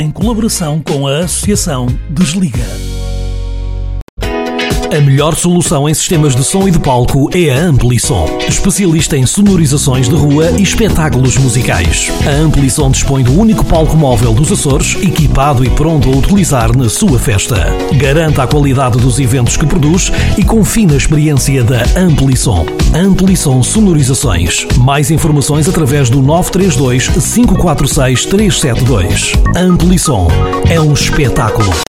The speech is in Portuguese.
em colaboração com a Associação Desliga. A melhor solução em sistemas de som e de palco é a Amplisom, especialista em sonorizações de rua e espetáculos musicais. A Amplisom dispõe do único palco móvel dos Açores, equipado e pronto a utilizar na sua festa. Garanta a qualidade dos eventos que produz e confie na experiência da Amplisom. Amplisom Sonorizações. Mais informações através do 932 546 372. Amplisom é um espetáculo.